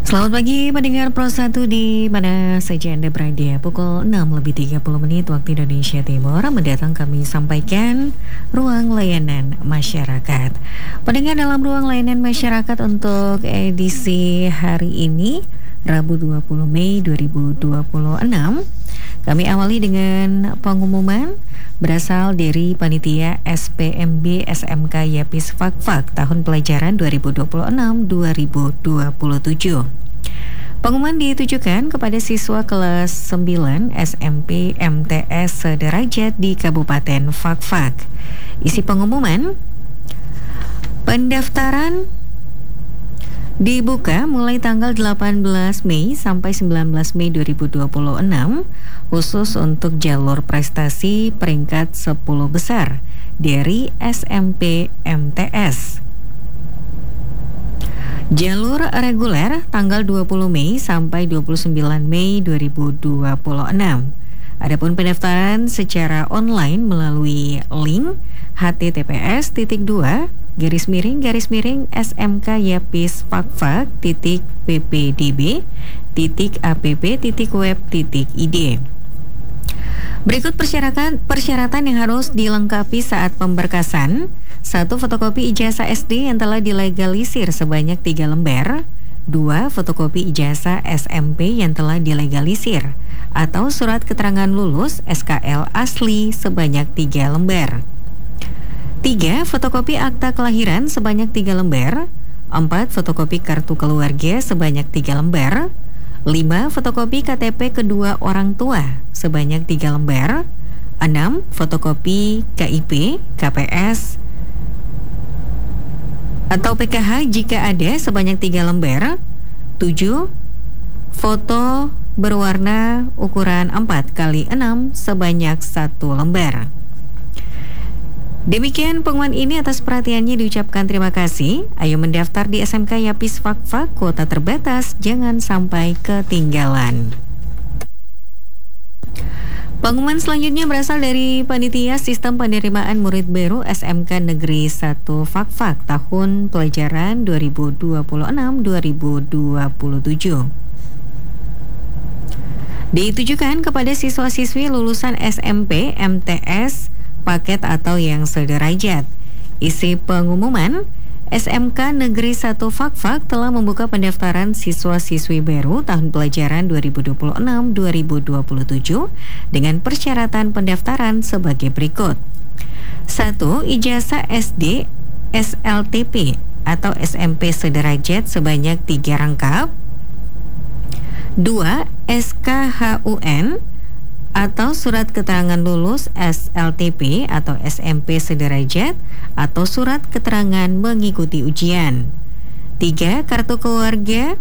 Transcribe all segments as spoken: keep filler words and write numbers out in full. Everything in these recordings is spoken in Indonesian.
Selamat pagi pendengar Pro satu di mana saja Anda berada. Pukul enam lebih tiga puluh menit waktu Indonesia Timur mendatang kami sampaikan ruang layanan masyarakat. Pendengar dalam ruang layanan masyarakat untuk edisi hari ini Rabu dua puluh Mei dua ribu dua puluh enam. Kami awali dengan pengumuman berasal dari Panitia S P M B S M K Yapis Fakfak tahun pelajaran dua ribu dua puluh enam dua ribu dua puluh tujuh. Pengumuman ditujukan kepada siswa kelas sembilan S M P M T S sederajat di Kabupaten Fakfak. Isi pengumuman, pendaftaran dibuka mulai tanggal delapan belas Mei sampai sembilan belas Mei dua ribu dua puluh enam khusus untuk jalur prestasi peringkat sepuluh besar dari S M P M T S. Jalur reguler tanggal dua puluh Mei sampai dua puluh sembilan Mei dua ribu dua puluh enam. Adapun pendaftaran secara online melalui link https titik dua garis miring garis miring smk yapis fakfak titik ppdb titik app titik web titik id. Berikut persyaratan persyaratan yang harus dilengkapi saat pemberkasan. Satu, fotokopi ijazah S D yang telah dilegalisir sebanyak tiga lembar. Dua, fotokopi ijazah S M P yang telah dilegalisir atau surat keterangan lulus S K L asli sebanyak tiga lembar. Tiga, fotokopi akta kelahiran sebanyak tiga lembar. Empat, fotokopi kartu keluarga sebanyak tiga lembar. Lima, fotokopi K T P kedua orang tua sebanyak tiga lembar. Enam, fotokopi K I P, K P S, atau P K H jika ada sebanyak tiga lembar. Tujuh, foto berwarna ukuran empat kali enam sebanyak satu lembar. Demikian pengumuman ini, atas perhatiannya diucapkan terima kasih. Ayo mendaftar di S M K Yapis Fakfak, kuota terbatas, jangan sampai ketinggalan. Pengumuman selanjutnya berasal dari Panitia Sistem Penerimaan Murid Baru S M K Negeri satu Fakfak tahun pelajaran dua ribu dua puluh enam dua ribu dua puluh tujuh. Ditujukan kepada siswa-siswi lulusan S M P M T S paket atau yang sederajat. Isi pengumuman, S M K Negeri satu Fakfak telah membuka pendaftaran siswa-siswi baru tahun pelajaran dua ribu dua puluh enam dua ribu dua puluh tujuh dengan persyaratan pendaftaran sebagai berikut. Satu, ijazah S D S L T P atau S M P sederajat sebanyak tiga rangkap. Dua, S K H U N atau surat keterangan lulus S L T P atau S M P sederajat atau surat keterangan mengikuti ujian. Tiga, kartu keluarga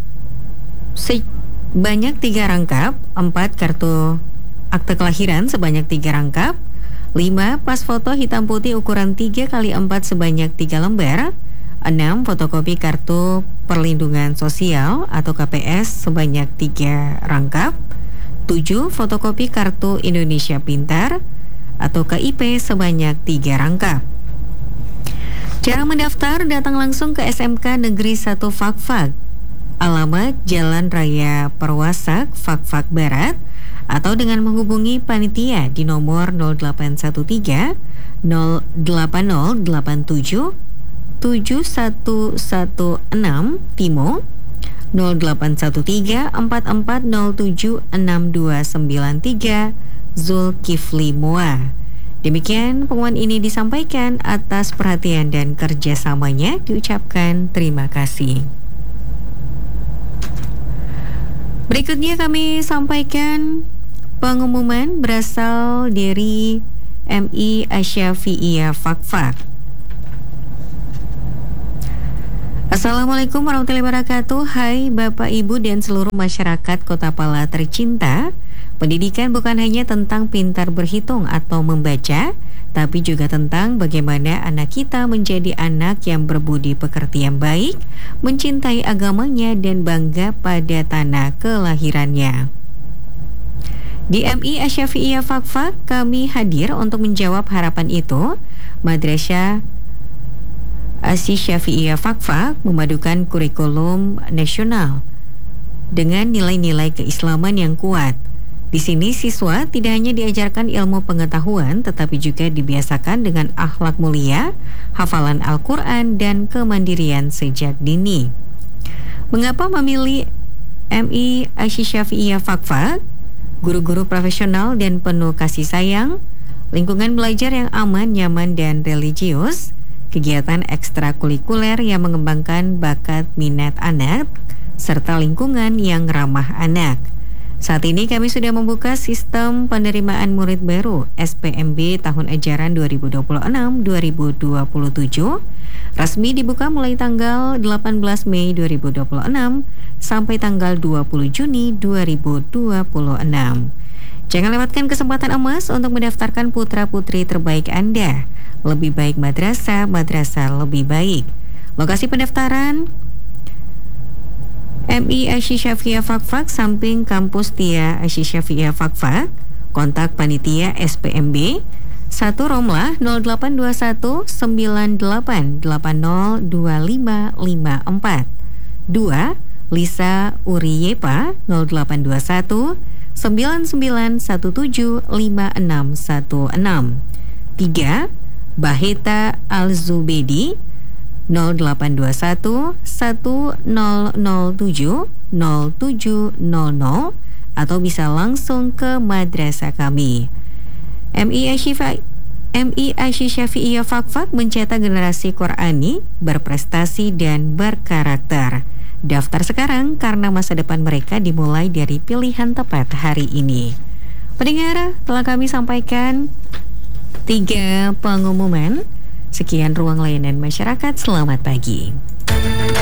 sebanyak tiga rangkap. Empat, kartu akte kelahiran sebanyak tiga rangkap. Lima, pas foto hitam putih ukuran tiga kali empat sebanyak tiga lembar. Enam, fotokopi kartu perlindungan sosial atau K P S sebanyak tiga rangkap. Tujuh, fotokopi kartu Indonesia Pintar atau K I P sebanyak tiga rangkap. Cara mendaftar, datang langsung ke S M K Negeri satu Fakfak, alamat Jalan Raya Perwasak, Fakfak Barat, atau dengan menghubungi panitia di nomor nol delapan satu tiga nol delapan nol delapan tujuh tujuh satu satu enam Timo, nol delapan satu tiga empat empat nol tujuh enam dua sembilan tiga Zulkifli Moa. Demikian pengumuman ini disampaikan, atas perhatian dan kerjasamanya diucapkan terima kasih. Berikutnya kami sampaikan pengumuman berasal dari M I Asyafi'iyah Fakfak. Assalamualaikum warahmatullahi wabarakatuh. Hai Bapak, Ibu, dan seluruh masyarakat Kota Pala tercinta. Pendidikan bukan hanya tentang pintar berhitung atau membaca, tapi juga tentang bagaimana anak kita menjadi anak yang berbudi pekerti yang baik, mencintai agamanya, dan bangga pada tanah kelahirannya. Di M I Asyafi'iyah Fakfak, kami hadir untuk menjawab harapan itu. Madrasah Asy Syafi'iyah Fakfak memadukan kurikulum nasional dengan nilai-nilai keislaman yang kuat. Di sini siswa tidak hanya diajarkan ilmu pengetahuan, tetapi juga dibiasakan dengan akhlak mulia, hafalan Al-Quran, dan kemandirian sejak dini. Mengapa memilih M I Aisyah Syafi'iyah Fakfak? Guru-guru profesional dan penuh kasih sayang, lingkungan belajar yang aman, nyaman, dan religius, kegiatan ekstrakurikuler yang mengembangkan bakat minat anak, serta lingkungan yang ramah anak. Saat ini kami sudah membuka sistem penerimaan murid baru S P M B tahun ajaran dua ribu dua puluh enam dua ribu dua puluh tujuh. Resmi dibuka mulai tanggal delapan belas Mei dua ribu dua puluh enam sampai tanggal dua puluh Juni dua ribu dua puluh enam. Jangan lewatkan kesempatan emas untuk mendaftarkan putra-putri terbaik Anda. Lebih baik madrasah, madrasah lebih baik. Lokasi pendaftaran M I Aisyah Syafi'iyah Fakfak, samping kampus Tia Aisyah Syafi'iyah Fakfak. Kontak panitia S P M B satu Romlah nol delapan dua satu sembilan delapan delapan nol dua lima lima empat. dua Lisa Uriyepa nol delapan dua satu sembilan sembilan satu tujuh lima enam satu enam. tiga Baheta Al-Zubedi nol delapan dua satu satu nol nol tujuh nol tujuh nol nol atau bisa langsung ke madrasah kami. M I Aisyah M I Aisyah Syafi'iyah Fakfak mencetak generasi Qurani berprestasi dan berkarakter. Daftar sekarang karena masa depan mereka dimulai dari pilihan tepat hari ini. Pendengar, telah kami sampaikan tiga pengumuman. Sekian ruang layanan masyarakat, selamat pagi.